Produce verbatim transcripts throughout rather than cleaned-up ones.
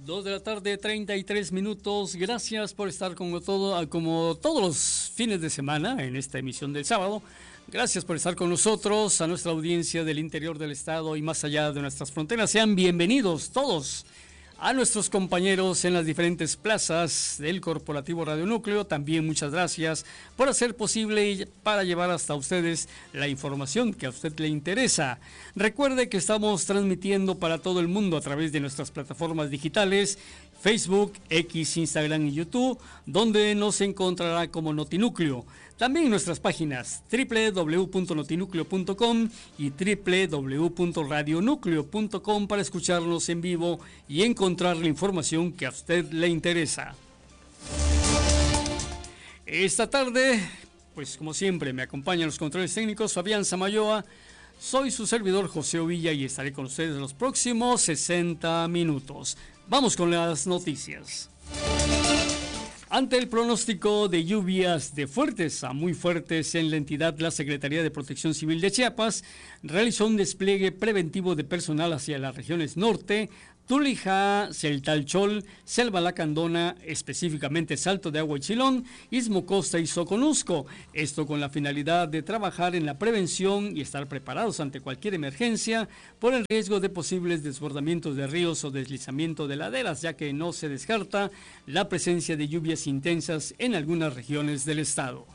Dos de la tarde, treinta y tres minutos. Gracias por estar como, todo, como todos los fines de semana en esta emisión del sábado. Gracias por estar con nosotros, a nuestra audiencia del interior del estado y más allá de nuestras fronteras. Sean bienvenidos todos a nuestros compañeros en las diferentes plazas del Corporativo Radio Núcleo. También muchas gracias por hacer posible y para llevar hasta ustedes la información que a usted le interesa. Recuerde que estamos transmitiendo para todo el mundo a través de nuestras plataformas digitales, Facebook, X, Instagram y YouTube, donde nos encontrará como Notinúcleo. También nuestras páginas doble u doble u doble u punto notinúcleo punto com y doble u doble u doble u punto radionúcleo punto com para escucharnos en vivo y encontrar la información que a usted le interesa. Esta tarde, pues como siempre, me acompañan los controles técnicos Fabián Samayoa. Soy su servidor José Ovilla y estaré con ustedes los próximos sesenta minutos. Vamos con las noticias. Ante el pronóstico de lluvias de fuertes a muy fuertes en la entidad, la Secretaría de Protección Civil de Chiapas realizó un despliegue preventivo de personal hacia las regiones norte, Tulijá, Celtalchol, Selva Lacandona, específicamente Salto de Agua y Chilón, Istmo Costa y Soconusco. Esto con la finalidad de trabajar en la prevención y estar preparados ante cualquier emergencia por el riesgo de posibles desbordamientos de ríos o deslizamiento de laderas, ya que no se descarta la presencia de lluvias intensas en algunas regiones del estado.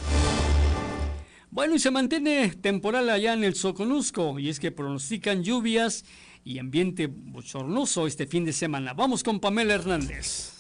Bueno, y se mantiene temporal allá en el Soconusco, y es que pronostican lluvias y ambiente bochornoso este fin de semana. Vamos con Pamela Hernández.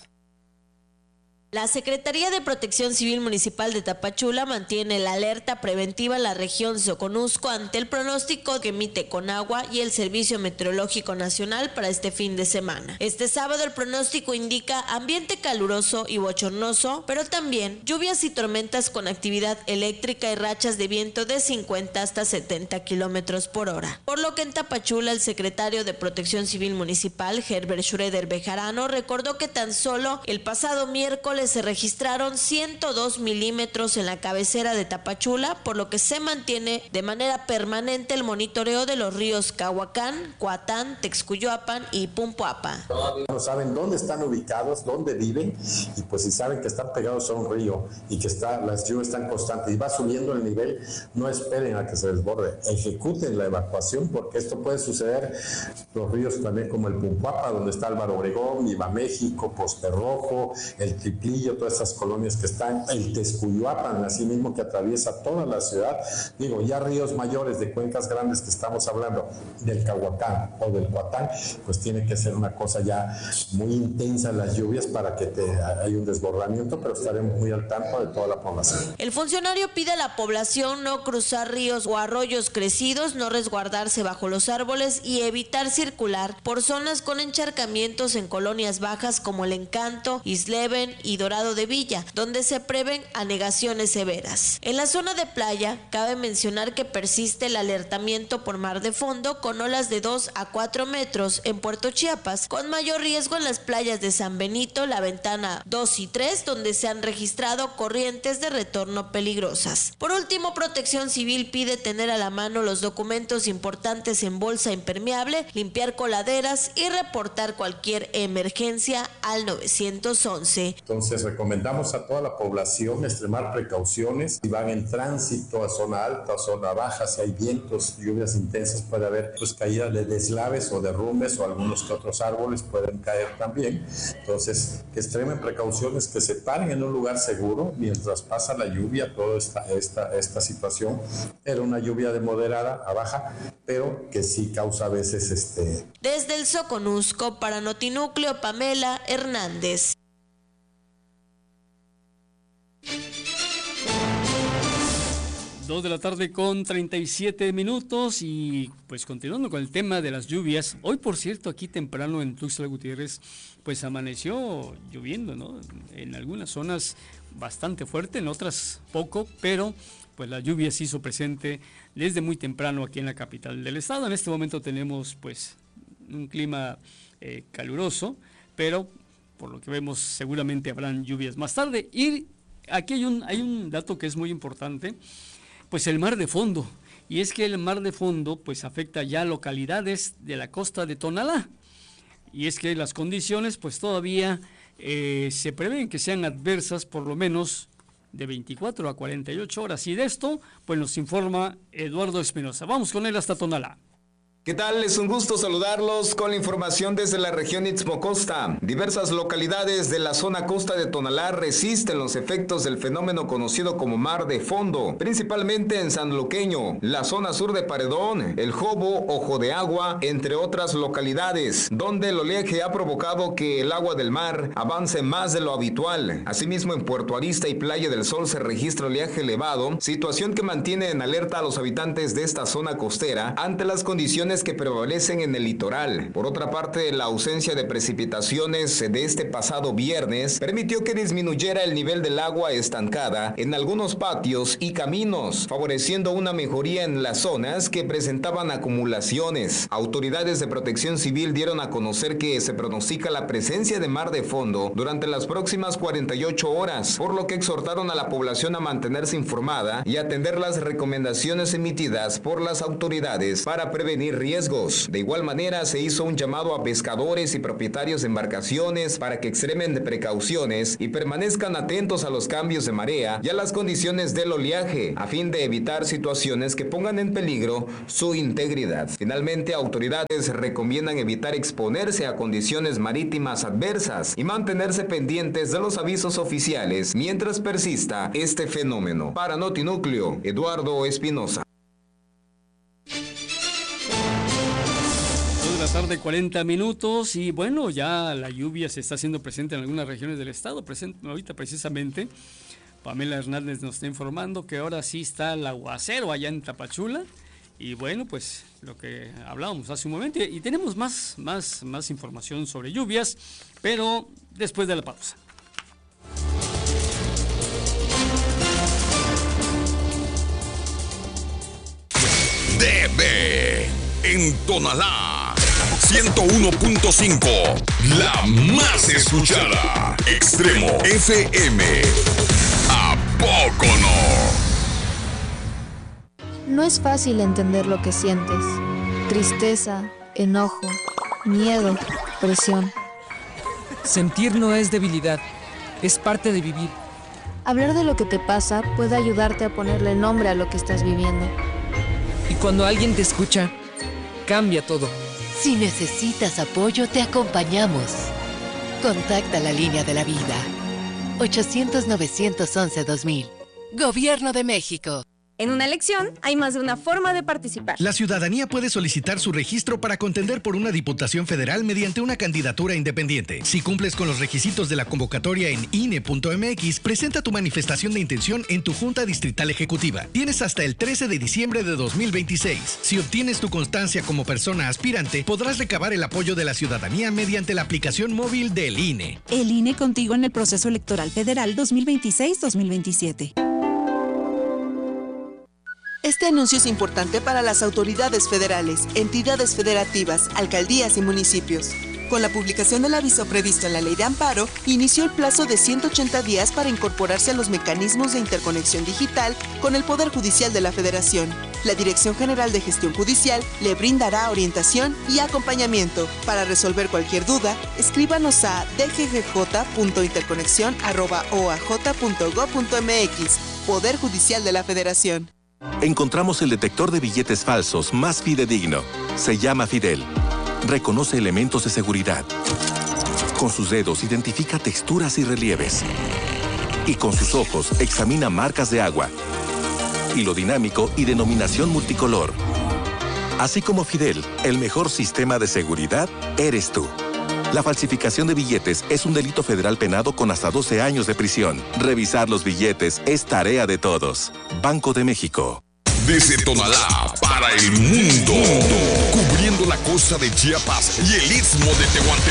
La Secretaría de Protección Civil Municipal de Tapachula mantiene la alerta preventiva en la región Soconusco ante el pronóstico que emite Conagua y el Servicio Meteorológico Nacional para este fin de semana. Este sábado el pronóstico indica ambiente caluroso y bochornoso, pero también lluvias y tormentas con actividad eléctrica y rachas de viento de cincuenta hasta setenta kilómetros por hora. Por lo que en Tapachula el secretario de Protección Civil Municipal, Herbert Schroeder Bejarano, recordó que tan solo el pasado miércoles se registraron ciento dos milímetros en la cabecera de Tapachula, por lo que se mantiene de manera permanente el monitoreo de los ríos Cahuacán, Coatán, Texcuyuapan y Pumpuapa. No saben dónde están ubicados, dónde viven, y pues si saben que están pegados a un río y que está, las lluvias están constantes y va subiendo el nivel, no esperen a que se desborde, ejecuten la evacuación, porque esto puede suceder los ríos también como el Pumpuapa, donde está Álvaro Obregón, Viva México, Poste Rojo, el Triplillo, todas esas colonias que están, el Texcuyuapan, así mismo que atraviesa toda la ciudad. Digo, ya ríos mayores de cuencas grandes que estamos hablando, del Cahuacán o del Coatán, pues tiene que ser una cosa ya muy intensa las lluvias para que te, hay un desbordamiento, pero estaremos muy al tanto de toda la población. El funcionario pide a la población no cruzar ríos o arroyos crecidos, no resguardarse bajo los árboles y evitar circular por zonas con encharcamientos en colonias bajas como El Encanto, Isleven y Dorado de Villa, donde se prevén anegaciones severas. En la zona de playa, cabe mencionar que persiste el alertamiento por mar de fondo con olas de dos a cuatro metros en Puerto Chiapas, con mayor riesgo en las playas de San Benito, La Ventana dos y tres, donde se han registrado corrientes de retorno peligrosas. Por último, Protección Civil pide tener a la mano los documentos importantes en bolsa impermeable, limpiar coladeras y reportar cualquier emergencia al nueve once. Entonces recomendamos a toda la población extremar precauciones. Si van en tránsito a zona alta, a zona baja, si hay vientos, lluvias intensas, puede haber pues caída de deslaves o derrumbes, o algunos que otros árboles pueden caer también. Entonces que extremen precauciones, que se paren en un lugar seguro mientras pasa la lluvia, toda esta, esta, esta situación. Era una lluvia de moderada a baja, pero que sí causa a veces este... Desde el Soconusco, para Notinúcleo, Pamela Hernández. Dos de la tarde con treinta y siete minutos y pues continuando con el tema de las lluvias. Hoy, por cierto, aquí temprano en Tuxtla Gutiérrez, pues amaneció lloviendo, ¿no? En algunas zonas bastante fuerte, en otras poco, pero pues la lluvia se hizo presente desde muy temprano aquí en la capital del estado. En este momento tenemos pues un clima eh, caluroso, pero por lo que vemos seguramente habrán lluvias más tarde. Y aquí hay un, hay un dato que es muy importante. Pues el mar de fondo, y es que el mar de fondo pues afecta ya localidades de la costa de Tonalá. y es que las condiciones pues todavía eh, se prevén que sean adversas por lo menos de veinticuatro a cuarenta y ocho horas, y de esto pues nos informa Eduardo Espinosa. Vamos con él hasta Tonalá. ¿Qué tal? Es un gusto saludarlos con la información desde la región Istmo Costa. Diversas localidades de la zona costa de Tonalá resisten los efectos del fenómeno conocido como mar de fondo, principalmente en San Luqueño, la zona sur de Paredón, El Jobo, Ojo de Agua, entre otras localidades, donde el oleaje ha provocado que el agua del mar avance más de lo habitual. Asimismo, en Puerto Arista y Playa del Sol se registra oleaje elevado, situación que mantiene en alerta a los habitantes de esta zona costera ante las condiciones que prevalecen en el litoral. Por otra parte, la ausencia de precipitaciones de este pasado viernes permitió que disminuyera el nivel del agua estancada en algunos patios y caminos, favoreciendo una mejoría en las zonas que presentaban acumulaciones. Autoridades de Protección Civil dieron a conocer que se pronostica la presencia de mar de fondo durante las próximas cuarenta y ocho horas, por lo que exhortaron a la población a mantenerse informada y atender las recomendaciones emitidas por las autoridades para prevenir riesgos. riesgos. De igual manera, se hizo un llamado a pescadores y propietarios de embarcaciones para que extremen de precauciones y permanezcan atentos a los cambios de marea y a las condiciones del oleaje, a fin de evitar situaciones que pongan en peligro su integridad. Finalmente, autoridades recomiendan evitar exponerse a condiciones marítimas adversas y mantenerse pendientes de los avisos oficiales mientras persista este fenómeno. Para Notinúcleo, Eduardo Espinosa. Tarde cuarenta minutos y bueno, ya la lluvia se está haciendo presente en algunas regiones del estado. Presente, ahorita precisamente Pamela Hernández nos está informando que ahora sí está el aguacero allá en Tapachula y bueno, pues lo que hablábamos hace un momento y tenemos más, más, más información sobre lluvias, pero después de la pausa. D B en Tonalá ciento uno punto cinco, la más escuchada. Extremo F M. ¿A poco no? No es fácil entender lo que sientes. Tristeza, enojo, miedo, presión. Sentir no es debilidad, es parte de vivir. Hablar de lo que te pasa puede ayudarte a ponerle nombre a lo que estás viviendo. Y cuando alguien te escucha, cambia todo. Si necesitas apoyo, te acompañamos. Contacta la línea de la vida. ochocientos, novecientos once, dos mil. Gobierno de México. En una elección hay más de una forma de participar. La ciudadanía puede solicitar su registro para contender por una diputación federal mediante una candidatura independiente. Si cumples con los requisitos de la convocatoria en I N E punto M X, presenta tu manifestación de intención en tu Junta Distrital Ejecutiva. Tienes hasta el trece de diciembre de dos mil veintiséis. Si obtienes tu constancia como persona aspirante, podrás recabar el apoyo de la ciudadanía mediante la aplicación móvil del I N E. El I N E contigo en el proceso electoral federal dos mil veintiséis dos mil veintisiete. Este anuncio es importante para las autoridades federales, entidades federativas, alcaldías y municipios. Con la publicación del aviso previsto en la Ley de Amparo, inició el plazo de ciento ochenta días para incorporarse a los mecanismos de interconexión digital con el Poder Judicial de la Federación. La Dirección General de Gestión Judicial le brindará orientación y acompañamiento. Para resolver cualquier duda, escríbanos a d g g j punto interconexión arroba o a j punto gob punto m x, Poder Judicial de la Federación. Encontramos el detector de billetes falsos más fidedigno. Se llama Fidel. Reconoce elementos de seguridad. Con sus dedos identifica texturas y relieves. Y con sus ojos examina marcas de agua, hilo dinámico y denominación multicolor. Así como Fidel, el mejor sistema de seguridad eres tú. La falsificación de billetes es un delito federal penado con hasta doce años de prisión. Revisar los billetes es tarea de todos. Banco de México. Desde Tonalá para el mundo, cubriendo la costa de Chiapas y el istmo de Tehuantepec.